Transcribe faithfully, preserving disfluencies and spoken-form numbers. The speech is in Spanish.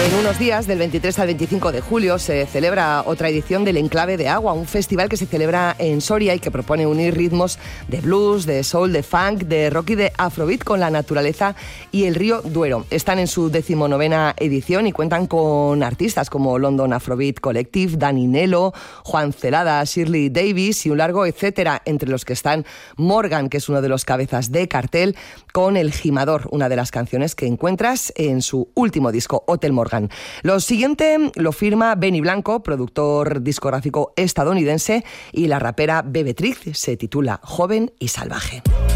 En unos días, del veintitrés al veinticinco de julio, se celebra otra edición del Enclave de Agua, un festival que se celebra en Soria y que propone unir ritmos de blues, de soul, de funk, de rock y de afrobeat con la naturaleza y el río Duero. Están en su decimonovena edición y cuentan con artistas como London Afrobeat Collective, Dani Nelo, Juan Celada, Shirley Davis y un largo etcétera, entre los que están Morgan, que es uno de los cabezas de cartel, con El Gimador, una de las canciones que encuentras en su último disco, Hotel Morgan. Lo siguiente lo firma Benny Blanco, productor discográfico estadounidense, y la rapera Bebe Trix se titula Joven y Salvaje.